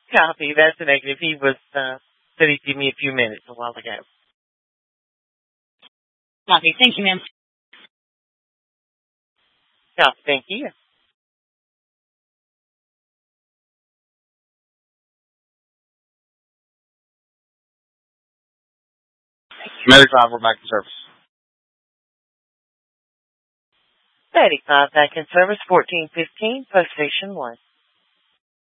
Copy. That's a negative. He was said he'd give me a few minutes a while ago. Copy. Thank you, ma'am. Copy. Thank you. Medic 5, we're back in service. Medic 5 back in service, 1415, post station 1.